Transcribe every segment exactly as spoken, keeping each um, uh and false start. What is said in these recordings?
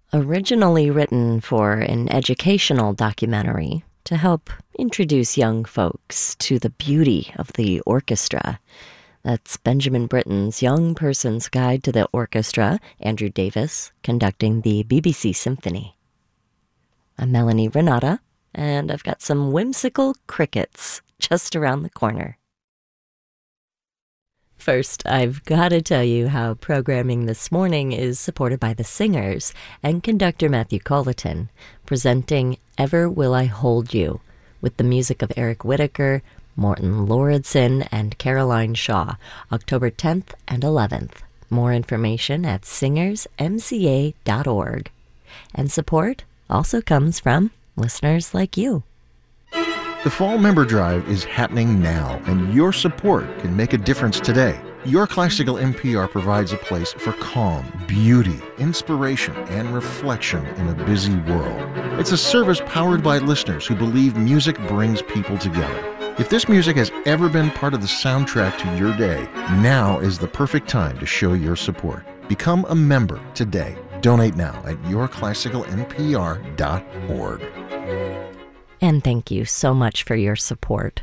Originally written for an educational documentary to help introduce young folks to the beauty of the orchestra. That's Benjamin Britten's Young Person's Guide to the Orchestra, Andrew Davis conducting the B B C Symphony. I'm Melanie Renata, and I've got some whimsical crickets just around the corner. First, I've got to tell you how programming this morning is supported by the Singers and conductor Matthew Colleton, presenting Ever Will I Hold You, with the music of Eric Whitacre, Morton Lauridsen, and Caroline Shaw, October tenth and eleventh. More information at singers m c a dot org. And support also comes from listeners like you. The Fall Member Drive is happening now, and your support can make a difference today. Your Classical N P R provides a place for calm, beauty, inspiration, and reflection in a busy world. It's a service powered by listeners who believe music brings people together. If this music has ever been part of the soundtrack to your day, now is the perfect time to show your support. Become a member today. Donate now at your classical n p r dot org. And thank you so much for your support.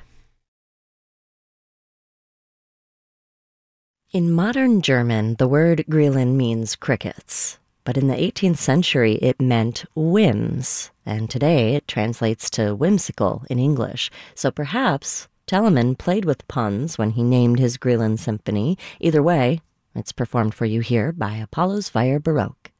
In modern German, the word Grillen means crickets, but in the eighteenth century it meant whims, and today it translates to whimsical in English. So perhaps Telemann played with puns when he named his Grillen Symphony. Either way, it's performed for you here by Apollo's Fire Baroque.